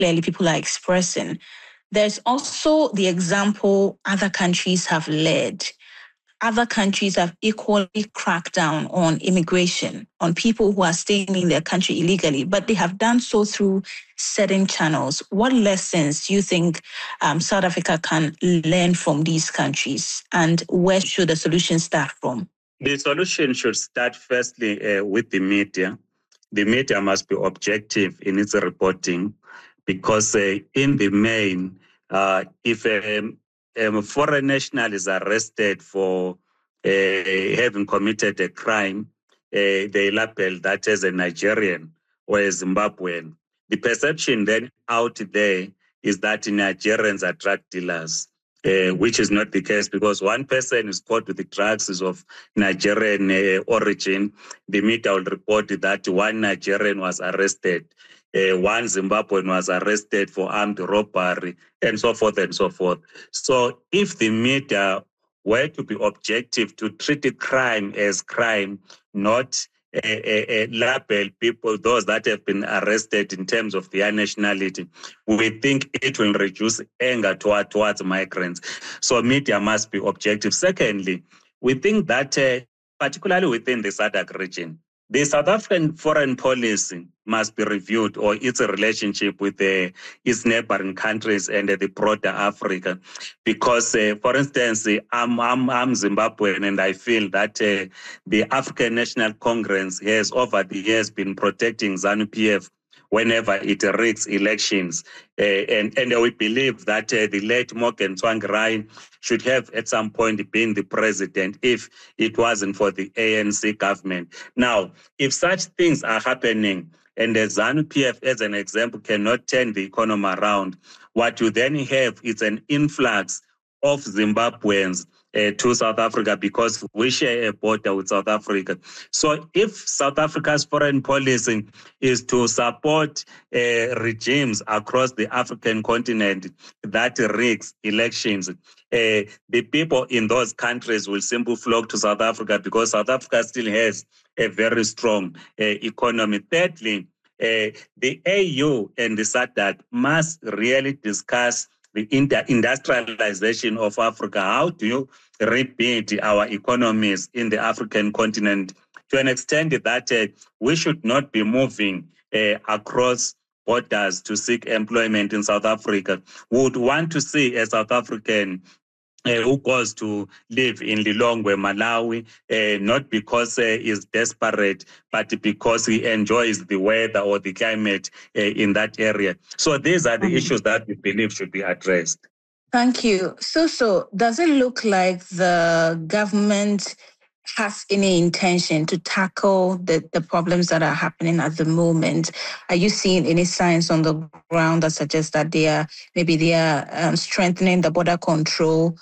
clearly people are expressing. There's also the example other countries have led. Other countries have equally cracked down on immigration, on people who are staying in their country illegally, but they have done so through certain channels. What lessons do you think South Africa can learn from these countries, and where should the solution start from? The solution should start firstly with the media. The media must be objective in its reporting, because in the main, if a foreign national is arrested for having committed a crime, they label that as a Nigerian or a Zimbabwean. The perception then out there is that Nigerians are drug dealers, which is not the case, because one person is caught with the drugs is of Nigerian origin. The media will report that one Nigerian was arrested, one Zimbabwean was arrested for armed robbery, and so forth and so forth. So if the media were to be objective, to treat the crime as crime, not label people, those that have been arrested in terms of their nationality, we think it will reduce anger towards migrants. So media must be objective. Secondly, we think that particularly within the SADC region, the South African foreign policy must be reviewed, or its relationship with its neighboring countries and the broader Africa. Because, for instance, I'm Zimbabwean, and I feel that the African National Congress has over the years been protecting ZANU-PF whenever it rigs elections. And we believe that the late Morgan Tsvangirai should have at some point been the president if it wasn't for the ANC government. Now, if such things are happening, and the ZANU-PF, as an example, cannot turn the economy around, what you then have is an influx of Zimbabweans to South Africa, because we share a border with South Africa. So if South Africa's foreign policy is to support regimes across the African continent that rigs elections, the people in those countries will simply flock to South Africa, because South Africa still has a very strong economy. Thirdly, the AU and the SADC must really discuss the industrialization of Africa. How do you rebuild our economies in the African continent to an extent that we should not be moving across borders to seek employment in South Africa? We would want to see a South African who goes to live in Lilongwe, Malawi, not because he's desperate, but because he enjoys the weather or the climate in that area. So these are the issues that we believe should be addressed. Thank you. So does it look like the government has any intention to tackle the problems that are happening at the moment? Are you seeing any signs on the ground that suggest that they are strengthening the border control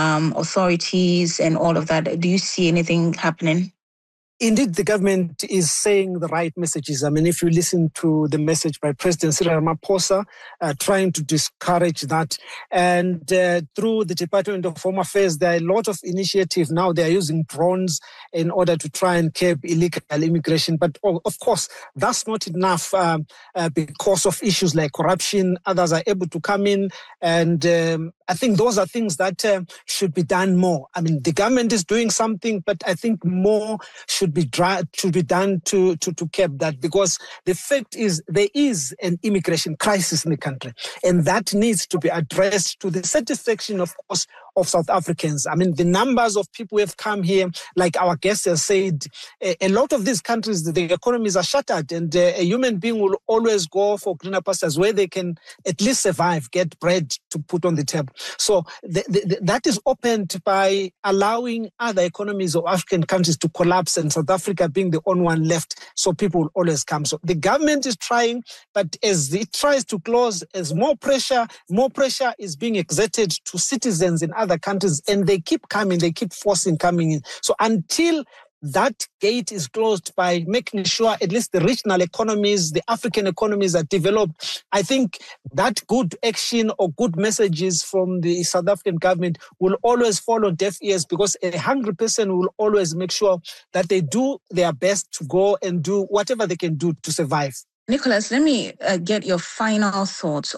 authorities and all of that? Do you see anything happening? Indeed, the government is saying the right messages. I mean, if you listen to the message by President Cyril Ramaphosa, trying to discourage that. And through the Department of Home Affairs, there are a lot of initiatives now. They are using drones in order to try and curb illegal immigration. But of course, that's not enough because of issues like corruption. Others are able to come in, and I think those are things that should be done more. I mean, the government is doing something, but I think more should be done to curb that, because the fact is there is an immigration crisis in the country, and that needs to be addressed to the satisfaction, of course, of South Africans. I mean, the numbers of people who have come here, like our guest has said, a lot of these countries, the economies are shattered, and a human being will always go for greener pastures where they can at least survive, get bread to put on the table. So that is opened by allowing other economies of African countries to collapse, and South Africa being the only one left, so people will always come. So the government is trying, but as it tries to close, as more pressure is being exerted to citizens in other countries, and they keep coming, they keep forcing coming in. So until that gate is closed by making sure at least the regional economies, the African economies are developed, I think that good action or good messages from the South African government will always fall on deaf ears, because a hungry person will always make sure that they do their best to go and do whatever they can do to survive. Nicholas, let me get your final thoughts